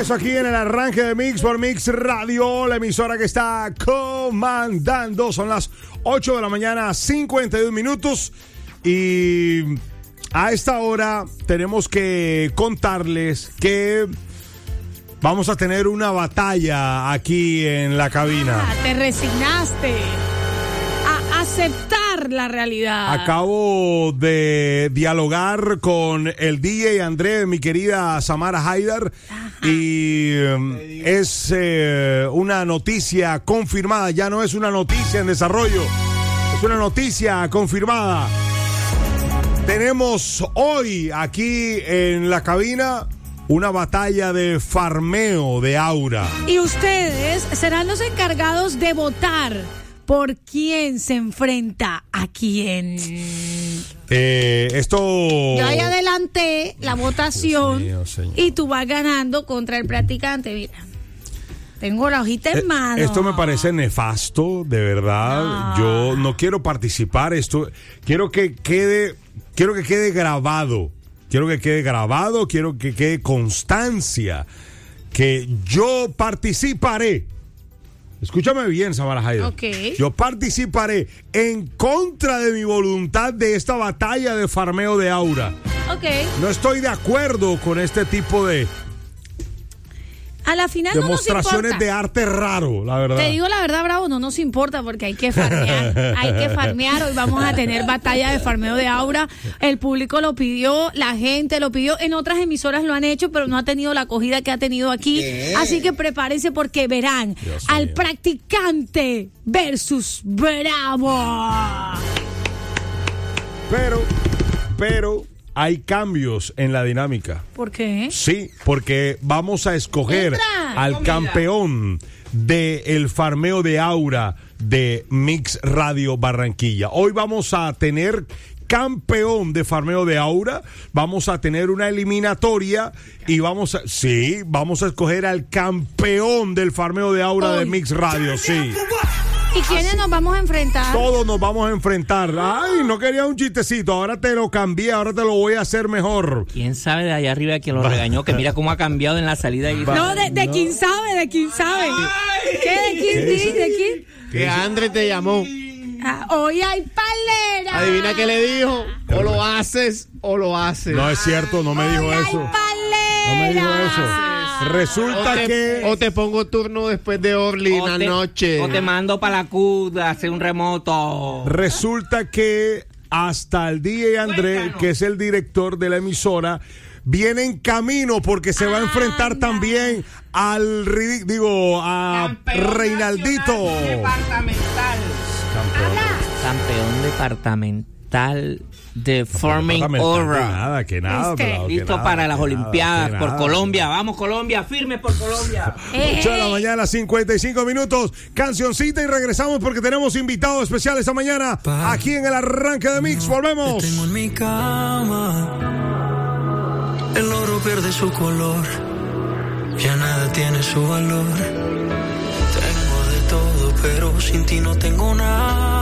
regreso aquí en el arranque de Mix por Mix Radio, la emisora que está comandando. Son las 8 de la mañana, 51 minutos. Y a esta hora tenemos que contarles que vamos a tener una batalla aquí en la cabina. Te resignaste a aceptar la realidad. Acabo de dialogar con el DJ André, mi querida Samara Haidar. Ajá. Y es una noticia confirmada. Ya no es una noticia en desarrollo, es una noticia confirmada. Tenemos hoy aquí en la cabina una batalla de farmeo de Aura. Y ustedes serán los encargados de votar por quién se enfrenta a quién. Yo ahí adelanté la votación mío, y tú vas ganando contra el practicante. Mira, tengo la hojita en mano. Esto me parece nefasto, de verdad. Yo no quiero participar. Quiero que quede grabado. Quiero que quede constancia que yo participaré. Escúchame bien, Samara Haidar. Okay. Yo participaré en contra de mi voluntad de esta batalla de farmeo de Aura. Okay. No estoy de acuerdo con este tipo de a la final demostraciones no nos importa. De arte raro, la verdad. Te digo la verdad, Bravo, no nos importa porque hay que farmear. Hay que farmear. Hoy vamos a tener batalla de farmeo de Aura. El público lo pidió, la gente lo pidió. En otras emisoras lo han hecho, pero no ha tenido la acogida que ha tenido aquí. Así que prepárense porque verán al practicante versus Bravo. Pero hay cambios en la dinámica. ¿Por qué? Sí, porque vamos a escoger al campeón del farmeo de Aura de Mix Radio Barranquilla. Hoy vamos a tener campeón de farmeo de Aura, vamos a tener una eliminatoria y vamos a escoger al campeón del farmeo de Aura de Mix Radio, sí. ¿Y quiénes nos vamos a enfrentar? Todos nos vamos a enfrentar. Ay, no quería un chistecito, ahora te lo cambié, ahora te lo voy a hacer mejor. ¿Quién sabe de allá arriba quién lo regañó? Que mira cómo ha cambiado en la salida. Y... No, de quién sabe, de quién sabe. Ay, ¿De quién? Que André te llamó. Hoy hay palera. Adivina qué le dijo. O lo haces o lo haces. No es cierto, no me dijo eso. No me dijo eso. Resulta o te pongo turno después de Orly en la noche. O te mando para la CUD a hacer un remoto. Resulta que hasta el DJ André, que es el director de la emisora, viene en camino porque se va a enfrentar también a Reinaldito. Campeón departamental de Forming Aura. Que nada. Listo para las Olimpiadas por Colombia. Vamos, Colombia, firme por Colombia. 8 de la mañana, 55 minutos. Cancioncita y regresamos porque tenemos invitados especiales esta mañana aquí en el arranque de Mix. Volvemos. Tengo en mi cama. El oro pierde su color. Ya nada tiene su valor. Tengo de todo, pero sin ti no tengo nada.